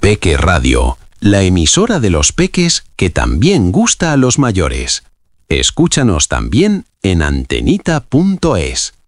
Peque Radio, la emisora de los peques que también gusta a los mayores. Escúchanos también en antenita.es.